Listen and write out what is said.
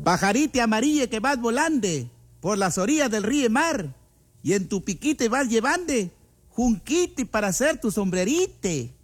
Pajarite amarillo que vas volando por las orillas del río mar, y en tu piquite vas llevando junquite para hacer tu sombrerite.